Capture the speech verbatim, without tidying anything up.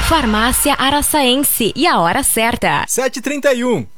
Farmácia Araçaense e a hora certa. sete e trinta e um.